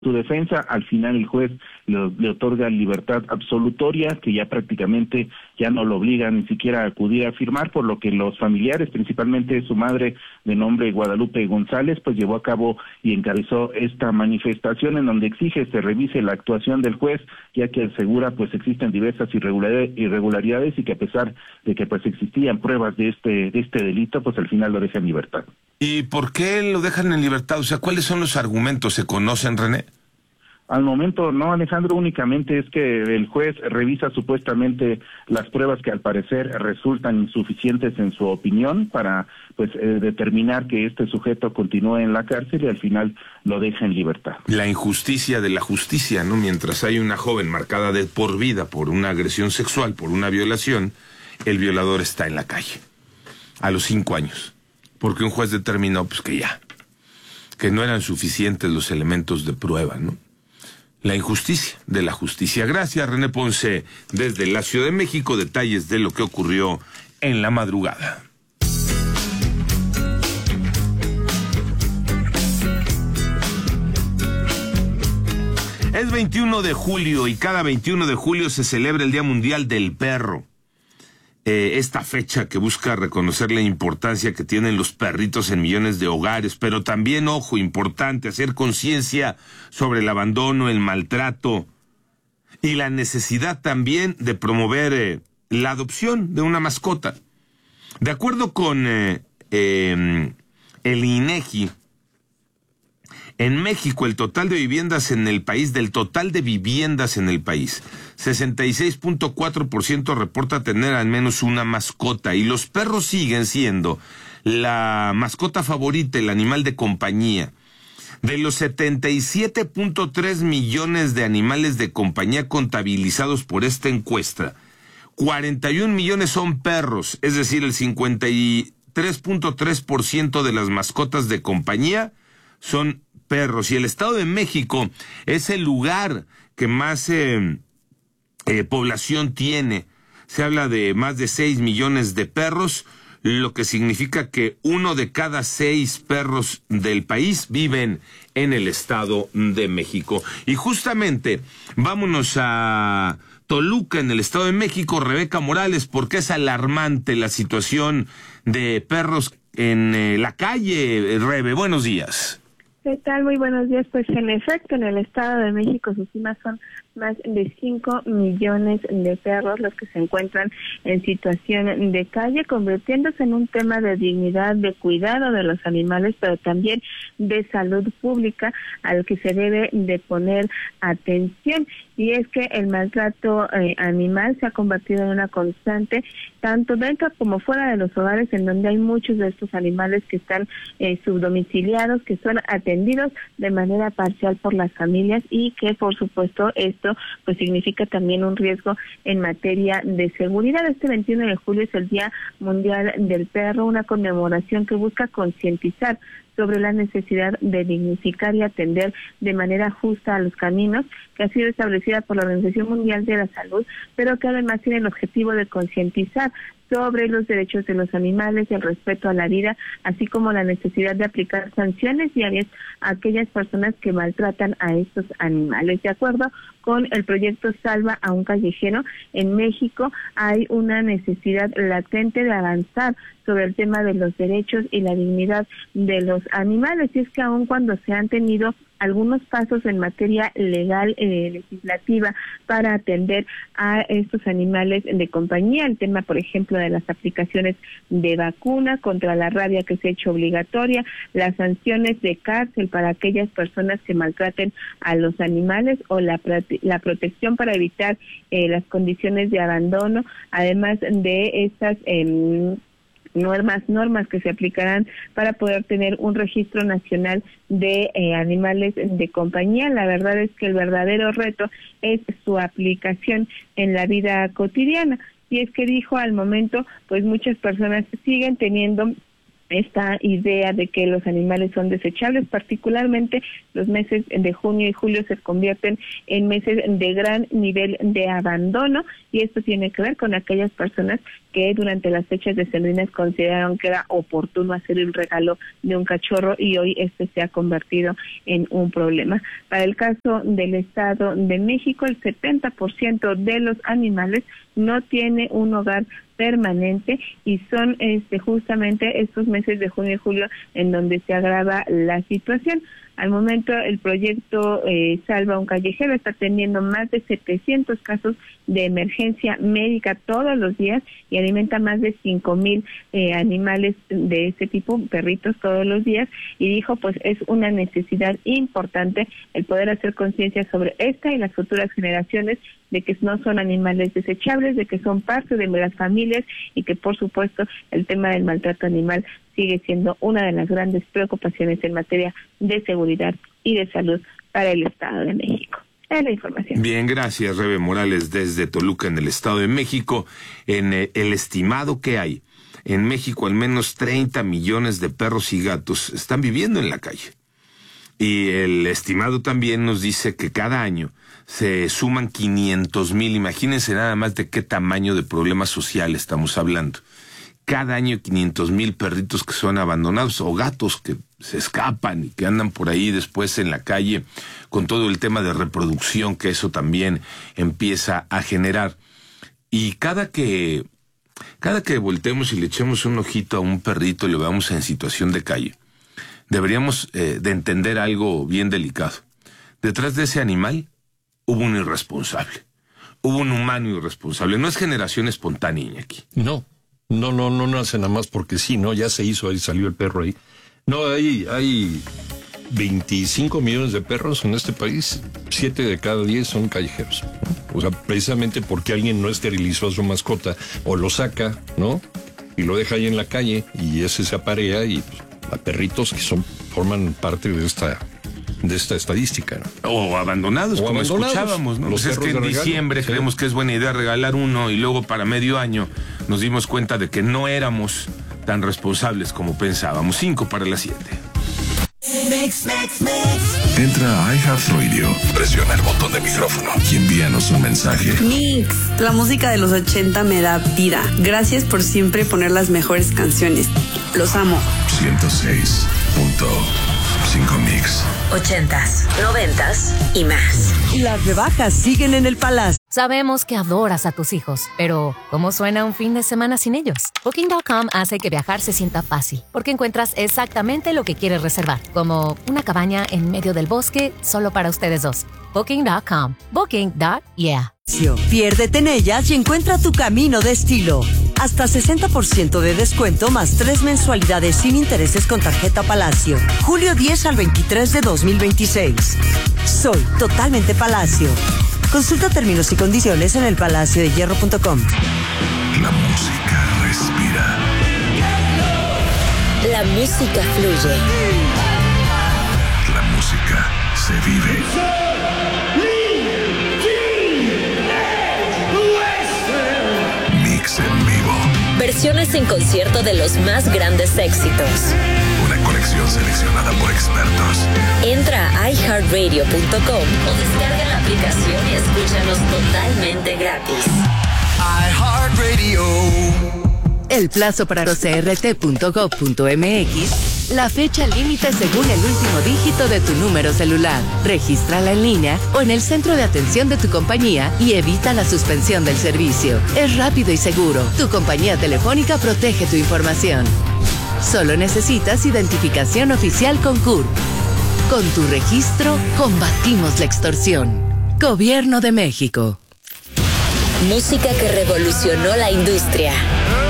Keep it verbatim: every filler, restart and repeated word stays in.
su defensa. Al final el juez le, le otorga libertad absolutoria, que ya prácticamente ya no lo obliga ni siquiera a acudir a firmar, por lo que los familiares, principalmente su madre de nombre Guadalupe González, pues llevó a cabo y encabezó esta manifestación en donde exige se revise la actuación del juez, ya que asegura pues existen diversas irregularidades y que a pesar de que pues existían pruebas de este de este delito, pues al final lo deja en libertad. ¿Y por qué lo dejan en libertad? O sea, ¿cuáles son los argumentos? ¿Se conocen, René? Al momento no, Alejandro, únicamente es que el juez revisa supuestamente las pruebas que al parecer resultan insuficientes en su opinión para pues eh, determinar que este sujeto continúe en la cárcel y al final lo deja en libertad. La injusticia de la justicia, ¿no? Mientras hay una joven marcada de por vida por una agresión sexual, por una violación, el violador está en la calle a los cinco años, porque un juez determinó pues que ya, que no eran suficientes los elementos de prueba, ¿no? La injusticia de la justicia. Gracias, René Ponce, desde la Ciudad de México, detalles de lo que ocurrió en la madrugada. Es veintiuno de julio y cada veintiuno de julio se celebra el Día Mundial del Perro. Eh, esta fecha que busca reconocer la importancia que tienen los perritos en millones de hogares, pero también, ojo, importante, hacer conciencia sobre el abandono, el maltrato y la necesidad también de promover eh, la adopción de una mascota. De acuerdo con eh, eh, el INEGI, en México, el total de viviendas en el país, del total de viviendas en el país, sesenta y seis punto cuatro por ciento reporta tener al menos una mascota, y los perros siguen siendo la mascota favorita, el animal de compañía. De los setenta y siete punto tres millones de animales de compañía contabilizados por esta encuesta, cuarenta y un millones son perros, es decir, el cincuenta y tres punto tres por ciento de las mascotas de compañía son perros. Y el Estado de México es el lugar que más eh, eh, población tiene. Se habla de más de seis millones de perros, lo que significa que uno de cada seis perros del país viven en el Estado de México. Y justamente, vámonos a Toluca, en el Estado de México, Rebeca Morales, porque es alarmante la situación de perros en eh, la calle. Rebe, buenos días. ¿Qué tal? Muy buenos días. Pues en efecto, en el Estado de México sus estimas son más de cinco millones de perros los que se encuentran en situación de calle, convirtiéndose en un tema de dignidad, de cuidado de los animales, pero también de salud pública al que se debe de poner atención. Y es que el maltrato eh, animal se ha convertido en una constante, tanto dentro como fuera de los hogares, en donde hay muchos de estos animales que están eh, subdomiciliados, que son atendidos de manera parcial por las familias y que, por supuesto, esto pues significa también un riesgo en materia de seguridad. Este veintiuno de julio es el Día Mundial del Perro, una conmemoración que busca concientizar sobre la necesidad de dignificar y atender de manera justa a los caminos, que ha sido establecida por la Organización Mundial de la Salud, pero que además tiene el objetivo de concientizar sobre los derechos de los animales, el respeto a la vida, así como la necesidad de aplicar sanciones diarias a aquellas personas que maltratan a estos animales. De acuerdo con el proyecto Salva a un Callejero, en México hay una necesidad latente de avanzar sobre el tema de los derechos y la dignidad de los animales, y es que aun cuando se han tenido algunos pasos en materia legal, eh, legislativa, para atender a estos animales de compañía, el tema, por ejemplo, de las aplicaciones de vacuna contra la rabia que se ha hecho obligatoria, las sanciones de cárcel para aquellas personas que maltraten a los animales, o la, la protección para evitar eh, las condiciones de abandono, además de estas eh, normas normas que se aplicarán para poder tener un registro nacional de eh, animales de compañía. La verdad es que el verdadero reto es su aplicación en la vida cotidiana, y es que dijo al momento, pues muchas personas siguen teniendo esta idea de que los animales son desechables, particularmente los meses de junio y julio se convierten en meses de gran nivel de abandono, y esto tiene que ver con aquellas personas que durante las fechas decembrinas consideraron que era oportuno hacer el regalo de un cachorro y hoy este se ha convertido en un problema. Para el caso del Estado de México, el setenta por ciento de los animales no tiene un hogar permanente y son este justamente estos meses de junio y julio en donde se agrava la situación. Al momento el proyecto eh, Salva un Callejero está teniendo más de setecientos casos de emergencia médica todos los días y alimenta más de cinco mil eh, animales de este tipo, perritos todos los días, y dijo pues es una necesidad importante el poder hacer conciencia sobre esta y las futuras generaciones de que no son animales desechables, de que son parte de las familias y que por supuesto el tema del maltrato animal sigue siendo una de las grandes preocupaciones en materia de seguridad y de salud para el Estado de México. Es la información. Bien, gracias, Rebe Morales, desde Toluca, en el Estado de México. En eh, el estimado que hay, en México al menos treinta millones de perros y gatos están viviendo en la calle. Y el estimado también nos dice que cada año se suman quinientos mil. Imagínense nada más de qué tamaño de problema social estamos hablando. Cada año quinientos mil perritos que son abandonados o gatos que se escapan y que andan por ahí después en la calle con todo el tema de reproducción que eso también empieza a generar. Y cada que, cada que volteemos y le echemos un ojito a un perrito y lo veamos en situación de calle, deberíamos eh, de entender algo bien delicado. Detrás de ese animal hubo un irresponsable, hubo un humano irresponsable. No es generación espontánea, Iñaki. No. No, no, no nace nada más porque sí, ¿no? Ya se hizo, ahí salió el perro ahí. No, hay, hay veinticinco millones de perros en este país, siete de cada diez son callejeros, ¿no? O sea, precisamente porque alguien no esterilizó a su mascota o lo saca, ¿no? Y lo deja ahí en la calle y ese se aparea y pues, a perritos que son forman parte de esta... de esta estadística, ¿no? O abandonados, o como abandonados, escuchábamos, ¿no? Pues es que en diciembre regalo, creemos sí. que es buena idea regalar uno y luego para medio año nos dimos cuenta de que no éramos tan responsables como pensábamos. Cinco para las siete. Mix, mix, mix. Entra a iHeartRadio, presiona el botón de micrófono y envíanos un mensaje. Mix, la música de los ochenta me da vida. Gracias por siempre poner las mejores canciones. Los amo. ciento seis punto cinco Mix. Ochentas, noventas y más. Las rebajas siguen en el Palacio. Sabemos que adoras a tus hijos, pero ¿cómo suena un fin de semana sin ellos? Booking punto com hace que viajar se sienta fácil, porque encuentras exactamente lo que quieres reservar, como una cabaña en medio del bosque solo para ustedes dos. Booking punto com. Booking. Yeah. Piérdete en ellas y encuentra tu camino de estilo. Hasta sesenta por ciento de descuento más tres mensualidades sin intereses con tarjeta Palacio. Julio diez al veintitrés de dos mil veintiséis. Soy totalmente Palacio. Consulta términos y condiciones en el palacio de hierro punto com. La música respira. La música fluye. La música se vive. Mix en vivo. Versiones en concierto de los más grandes éxitos. Una colección seleccionada por expertos. Entra a i heart radio punto com o descarga la aplicación y escúchanos totalmente gratis. iHeartRadio. El plazo para o c r t punto gov punto m x, la fecha límite según el último dígito de tu número celular. Regístrala en línea o en el centro de atención de tu compañía y evita la suspensión del servicio. Es rápido y seguro. Tu compañía telefónica protege tu información. Solo necesitas identificación oficial con C U R. Con tu registro, combatimos la extorsión. Gobierno de México. Música que revolucionó la industria.